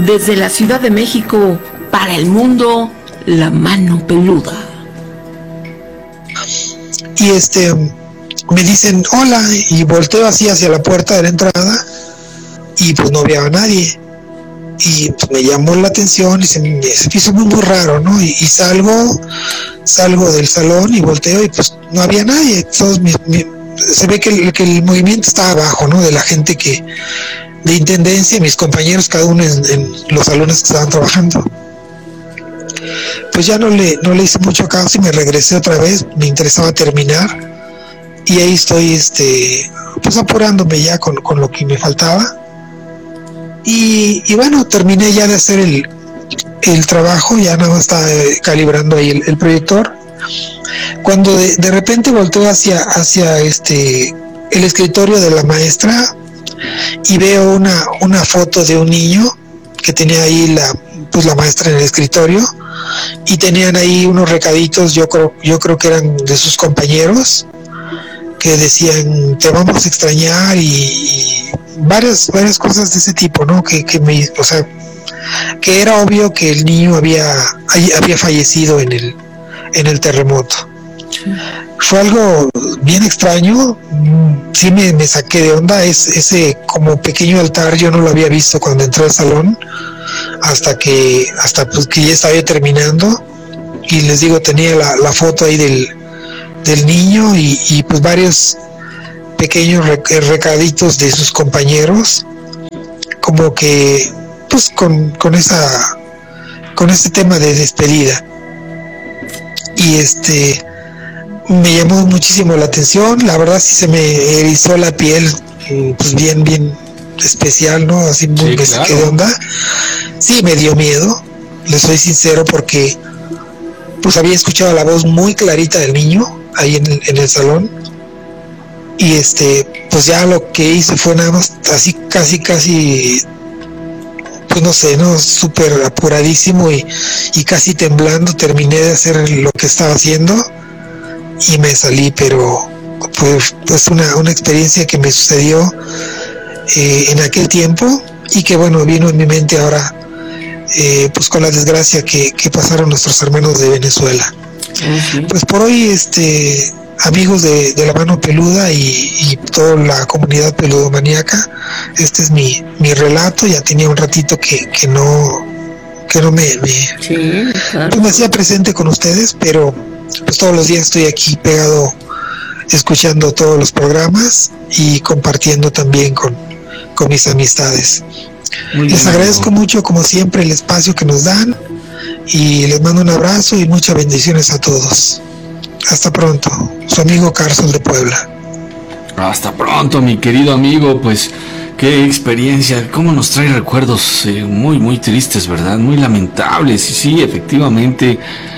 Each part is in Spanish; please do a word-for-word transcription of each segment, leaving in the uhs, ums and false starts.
Desde la Ciudad de México, para el mundo, La Mano Peluda. Y este, me dicen hola, y volteo así hacia la puerta de la entrada, y pues no había a nadie. Y pues me llamó la atención y se me se hizo muy, muy raro, ¿no? Y, y salgo, salgo del salón y volteo y pues no había nadie. Todos mis, mi, se ve que el, que el movimiento estaba abajo, ¿no? De la gente que, de intendencia, mis compañeros, cada uno en, en los salones que estaban trabajando. Pues ya no le, no le hice mucho caso y me regresé otra vez, me interesaba terminar. Y ahí estoy, este, pues apurándome ya con, con lo que me faltaba. Y, y bueno, terminé ya de hacer el, el trabajo, ya nada más estaba calibrando ahí el, el proyector, cuando de, de repente volteo hacia, hacia este, el escritorio de la maestra y veo una, una foto de un niño que tenía ahí la, pues la maestra en el escritorio, y tenían ahí unos recaditos, yo creo, yo creo que eran de sus compañeros, que decían te vamos a extrañar, y, y varias varias cosas de ese tipo, ¿no? Que, que me, o sea, que era obvio que el niño había había fallecido en el en el terremoto. Sí. Fue algo bien extraño, sí me, me saqué de onda. Es, ese como pequeño altar yo no lo había visto cuando entré al salón, hasta que hasta pues que ya estaba terminando, y les digo, tenía la, la foto ahí del del niño y, y pues varios pequeños recaditos de sus compañeros, como que pues con, con esa con ese tema de despedida. Y este me llamó muchísimo la atención, la verdad sí se me erizó la piel, pues bien bien especial, ¿no? Así muy, sí, me claro. saqué de onda. Sí, me dio miedo, les soy sincero, porque pues había escuchado la voz muy clarita del niño ahí en el, en el salón, y este pues ya lo que hice fue nada más así casi casi pues no sé, no, súper apuradísimo y, y casi temblando terminé de hacer lo que estaba haciendo y me salí. Pero pues, pues una, una experiencia que me sucedió eh, en aquel tiempo, y que bueno, vino en mi mente ahora eh, pues con la desgracia que, que pasaron nuestros hermanos de Venezuela. Uh-huh. Pues por hoy, este amigos de, de La Mano Peluda y, y toda la comunidad peludomaníaca, este es mi, mi relato. Ya tenía un ratito que, que no que no me, me, sí, claro. pues me hacía presente con ustedes, pero pues todos los días estoy aquí pegado escuchando todos los programas y compartiendo también con, con mis amistades. Muy les bien, agradezco ¿no? mucho, como siempre, el espacio que nos dan, y les mando un abrazo y muchas bendiciones a todos. Hasta pronto, su amigo Carson de Puebla. Hasta pronto, mi querido amigo. Pues qué experiencia, cómo nos trae recuerdos eh, muy muy tristes, ¿verdad? Muy lamentables. Y sí, efectivamente,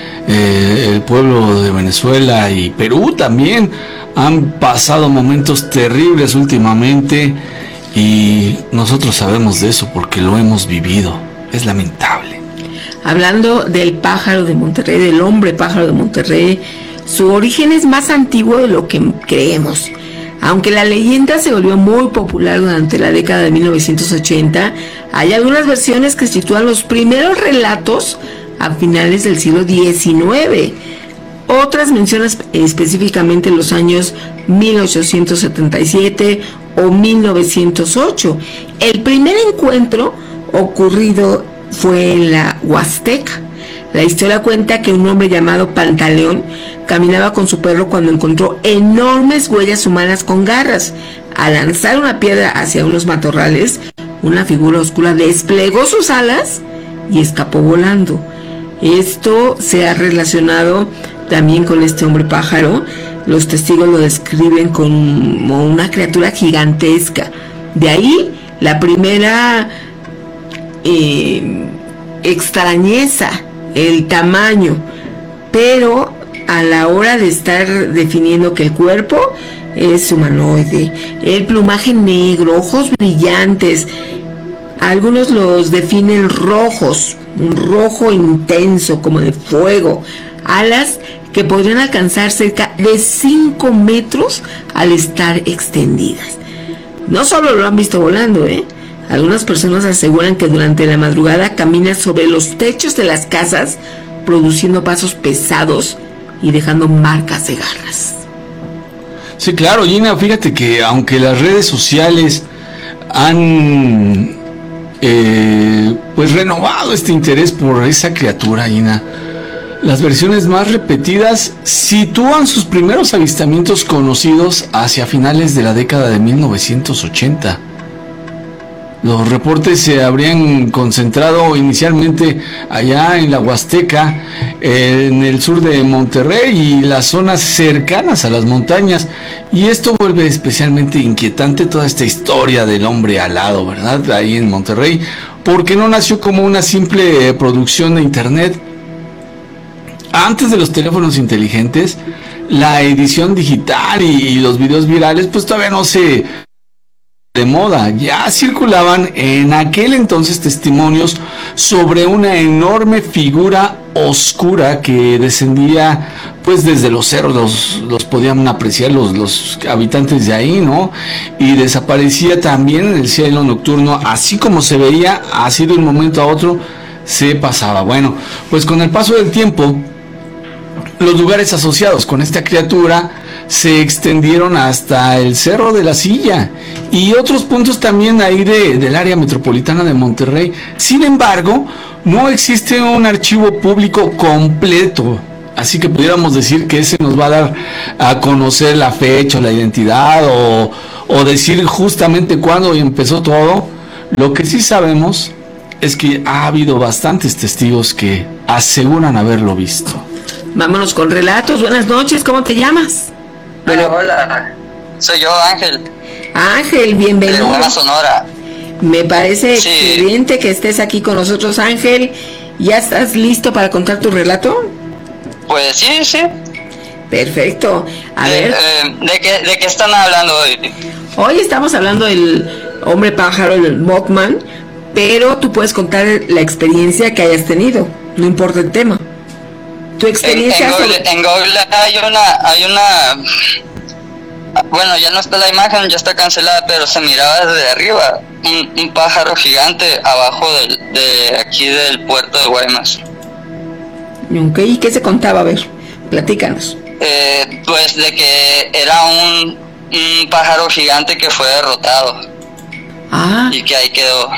eh, el pueblo de Venezuela y Perú también han pasado momentos terribles últimamente, y nosotros sabemos de eso porque lo hemos vivido. Es lamentable. Hablando del pájaro de Monterrey, del hombre pájaro de Monterrey, su origen es más antiguo de lo que creemos. Aunque la leyenda se volvió muy popular durante la década de mil novecientos ochenta, hay algunas versiones que sitúan los primeros relatos a finales del siglo diecinueve. Otras mencionan específicamente los años mil ochocientos setenta y siete o mil novecientos ocho. El primer encuentro ocurrido fue en la Huasteca. La historia cuenta que un hombre llamado Pantaleón caminaba con su perro cuando encontró enormes huellas humanas con garras. Al lanzar una piedra hacia unos matorrales, una figura oscura desplegó sus alas y escapó volando. Esto se ha relacionado también con este hombre pájaro. Los testigos lo describen como una criatura gigantesca. De ahí la primera eh, extrañeza, el tamaño, pero a la hora de estar definiendo que el cuerpo es humanoide, el plumaje negro, ojos brillantes, algunos los definen rojos, un rojo intenso como de fuego, alas que podrían alcanzar cerca de cinco metros al estar extendidas. No solo lo han visto volando, ¿eh? Algunas personas aseguran que durante la madrugada camina sobre los techos de las casas, produciendo pasos pesados y dejando marcas de garras. Sí, claro, Gina, fíjate que aunque las redes sociales han eh, pues renovado este interés por esa criatura, Gina, las versiones más repetidas sitúan sus primeros avistamientos conocidos hacia finales de la década de mil novecientos ochenta. Los reportes se habrían concentrado inicialmente allá en la Huasteca, en el sur de Monterrey y las zonas cercanas a las montañas. Y esto vuelve especialmente inquietante toda esta historia del hombre alado, ¿verdad? Ahí en Monterrey, porque no nació como una simple producción de internet. Antes de los teléfonos inteligentes, la edición digital y los videos virales pues todavía no se de moda. Ya circulaban en aquel entonces testimonios sobre una enorme figura oscura que descendía pues desde los cerros, los, los podían apreciar los, los habitantes de ahí, ¿no? Y desaparecía también en el cielo nocturno, así como se veía, así de un momento a otro se pasaba. Bueno, pues con el paso del tiempo, los lugares asociados con esta criatura se extendieron hasta el Cerro de la Silla y otros puntos también ahí de, del área metropolitana de Monterrey. Sin embargo, no existe un archivo público completo, así que pudiéramos decir que ese nos va a dar a conocer la fecha, la identidad o, o decir justamente cuándo empezó todo. Lo que sí sabemos es que ha habido bastantes testigos que aseguran haberlo visto. Vámonos con relatos. Buenas noches, ¿cómo te llamas? Bueno, hola, soy yo, Ángel. Ángel, bienvenido. De Guaymas, Sonora. Me parece Sí. excelente que estés aquí con nosotros, Ángel. ¿Ya estás listo para contar tu relato? Pues sí, sí. Perfecto. A de, ver, eh, ¿de, qué, ¿De qué están hablando hoy? hoy estamos hablando del hombre pájaro, el Mothman, pero tú puedes contar la experiencia que hayas tenido, no importa el tema. Tu En, experiencia en, Google, sobre... en Google hay una, hay una, bueno, ya no está la imagen, ya está cancelada, pero se miraba desde arriba un, un pájaro gigante abajo del, de aquí del puerto de Guaymas. Ok, ¿y qué se contaba? A ver, platícanos. Eh, pues de que era un, un pájaro gigante que fue derrotado Ah, y que ahí quedó.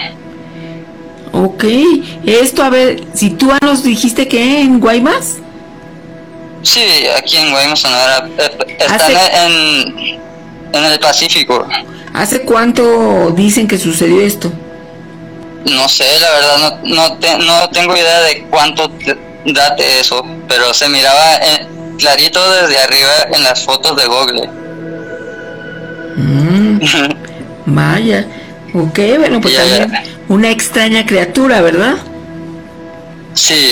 ok. Esto, a ver, si tú nos dijiste que en Guaymas. Sí, aquí en Guaymas, Sonora. Eh, Está Hace- en, en el Pacífico. ¿Hace cuánto dicen que sucedió esto? No sé, la verdad, no, no, te- no tengo idea de cuánto te- date eso, pero se miraba en- clarito desde arriba en las fotos de Google. Mm, vaya. Ok, bueno, pues Ya, ya. también una extraña criatura, ¿verdad? Sí,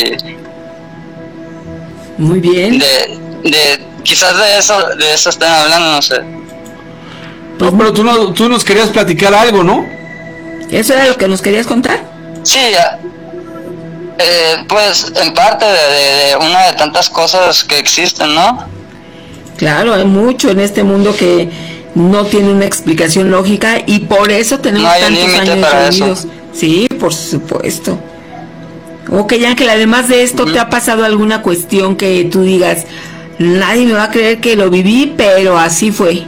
Muy bien. de, de quizás de eso, de eso están hablando, no sé. Pues, No, pero tú, no, tú nos querías platicar algo, ¿no? ¿eso era lo que nos querías contar? Sí, ya. Eh, pues en parte de, de- de una de tantas cosas que existen, ¿no? Claro, hay mucho en este mundo que no tiene una explicación lógica y por eso tenemos No hay un tantos límite años para reunidos. eso. Sí, por supuesto. Ok, Ángel, además de esto, ¿te ha pasado alguna cuestión que tú digas, nadie me va a creer que lo viví, pero así fue?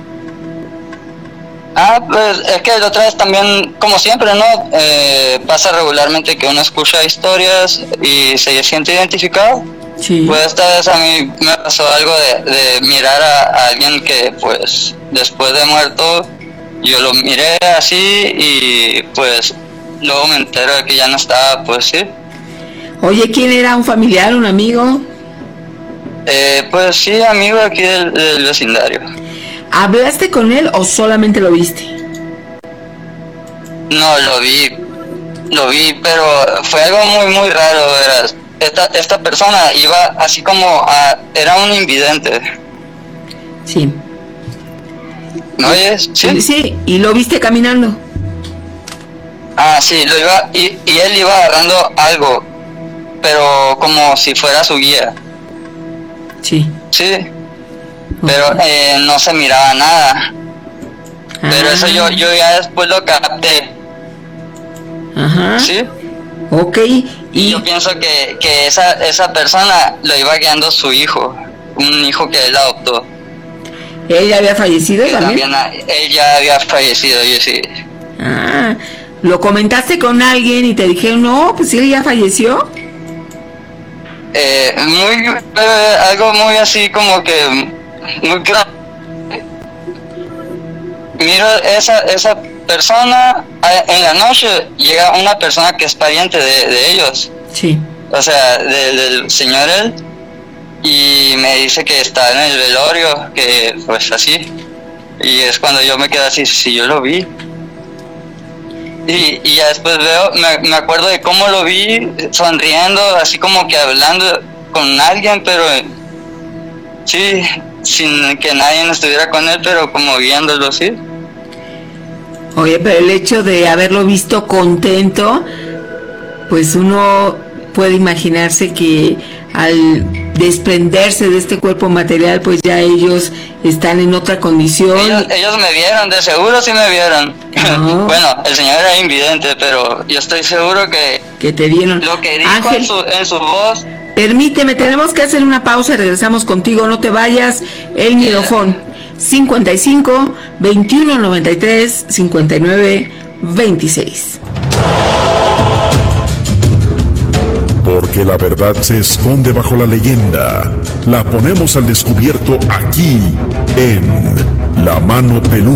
Ah, pues es que la otra vez también, como siempre, ¿no? Eh, pasa regularmente que uno escucha historias y se siente identificado. Sí. Pues esta vez a mí me pasó algo de, de mirar a, a alguien que pues después de muerto yo lo miré así y pues luego me entero de que ya no estaba, pues sí. Oye, ¿quién era? ¿Un familiar, un amigo? Eh, pues sí, amigo aquí del, del vecindario. ¿Hablaste con él o solamente lo viste? No, lo vi, lo vi, pero fue algo muy, muy raro, verás. Esta, esta persona iba así como a, era un invidente, Sí. ¿me oyes? Sí. Sí, y lo viste caminando. Ah, sí, lo iba, y, y él iba agarrando algo, pero como si fuera su guía, Sí. sí, pero eh, no se miraba nada, pero eso yo, yo ya después lo capté, Ajá. ¿Sí? Ok. Y yo pienso que, que esa, esa persona lo iba guiando su hijo, un hijo que él adoptó. ¿Él ya había fallecido Que también? también él ya había fallecido, yo sí. Ah, ¿lo comentaste con alguien y te dijeron, no, pues él ya falleció? Eh, muy, eh, algo muy así como que, muy claro. Miro esa, esa persona, en la noche llega una persona que es pariente de, de ellos. Sí. O sea, de, del señor él, y me dice que está en el velorio, que pues así. Y es cuando yo me quedo así, si yo lo vi. Y, y ya después veo, me, me acuerdo de cómo lo vi sonriendo, así como que hablando con alguien, pero sí, sin que nadie estuviera con él, pero como viéndolo, sí. Oye, pero el hecho de haberlo visto contento, pues uno puede imaginarse que al desprenderse de este cuerpo material, pues ya ellos están en otra condición. Ellos, ellos me vieron, de seguro sí me vieron. No. Bueno, el señor era invidente, pero yo estoy seguro que Que te vieron. lo que dijo Ángel, en su, en su voz. permíteme, tenemos que hacer una pausa y regresamos contigo, no te vayas. El Mirofón, cincuenta y cinco, veintiuno noventa y tres, cincuenta y nueve, veintiséis. Porque la verdad se esconde bajo la leyenda. La ponemos al descubierto aquí, en La Mano Peluda.